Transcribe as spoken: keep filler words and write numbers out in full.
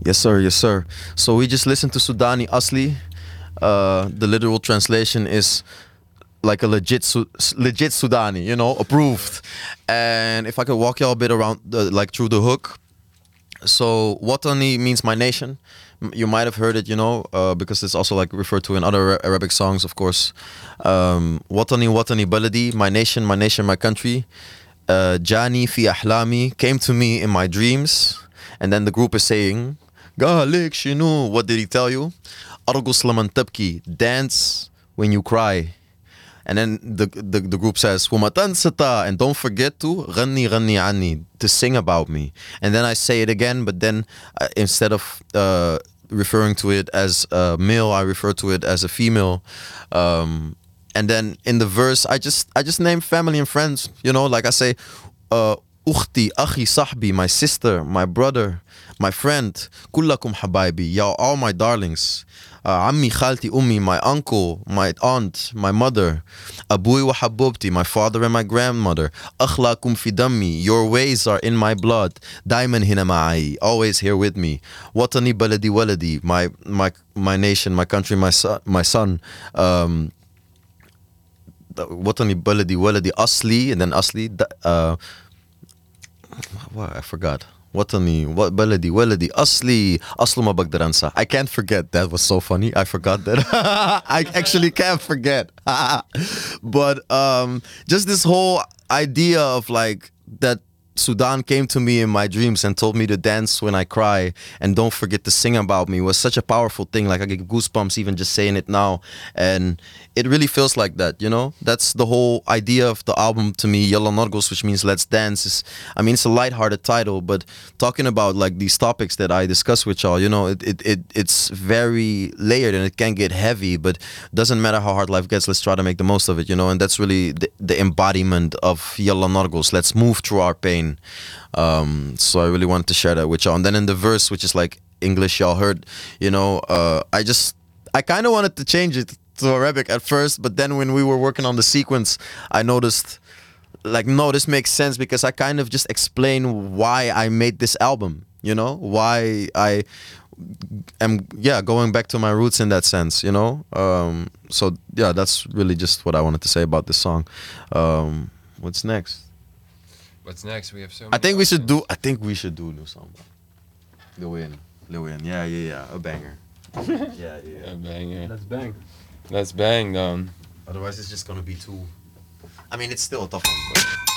Yes, sir. Yes, sir. So we just listened to Sudani Asli. Uh, the literal translation is like a legit, Su- legit Sudani, you know, approved. And if I could walk y'all a bit around, the, like through the hook. So Watani means my nation. M- You might have heard it, you know, uh, because it's also like referred to in other Ara- Arabic songs, of course. Um, Watani, Watani Baladi, my nation, my nation, my country. Uh, Jani fi ahlami came to me in my dreams, and then the group is saying, "Galik shinu." What did he tell you? Argus laman tabki, dance when you cry. And then the, the the group says, "Wumatan sata," and don't forget to "Ghanni ghanni anni," to sing about me. And then I say it again, but then uh, instead of uh, referring to it as a male, I refer to it as a female. Um, and then in the verse, I just I just name family and friends. You know, like I say, uh, "Ukhti, akhi, sahbi," my sister, my brother, my friend. Kullakum habibi, y'all, all my darlings. Uh, Ammi, Khalti, Ummi, my uncle, my aunt, my mother. Abui wa habubti, my father and my grandmother. Akhlakum fi dammi, your ways are in my blood. Daiman hina ma'ai, always here with me. Watani baladi waladi, my my my nation, my country, my son, my son. Um, Watani baladi waladi asli, and then asli. da- Uh, what I forgot. Watani, what baladi, waladi, asli, aslu ma bagdar ansa. I can't forget. That was so funny. I forgot that. I actually can't forget. But um, just this whole idea of like that Sudan came to me in my dreams and told me to dance when I cry and don't forget to sing about me was such a powerful thing. Like I get goosebumps even just saying it now. And it really feels like that, you know? That's the whole idea of the album to me, Yalla Nargos, which means let's dance. Is, I mean, it's a lighthearted title, but talking about like these topics that I discuss with y'all, you know, it, it, it it's very layered and it can get heavy, but doesn't matter how hard life gets, let's try to make the most of it, you know? And that's really the, the embodiment of Yalla Nargos. Let's move through our pain. Um, so I really wanted to share that with y'all. And then in the verse, which is like English, y'all heard, you know, uh, I just, I kind of wanted to change it to Arabic at first, but then when we were working on the sequence, I noticed, like, no, this makes sense because I kind of just explain why I made this album, you know, why I am, yeah, going back to my roots in that sense, you know. Um, so yeah, that's really just what I wanted to say about this song. Um, what's next? What's next? We have so I many think we should options. do. I think we should do a new song. Lil Wayne. Lil Wayne. Yeah, yeah, yeah. A banger. yeah, yeah. A banger. Let's bang. Let's bang down. Otherwise, it's just gonna be too. I mean, it's still a tough one. But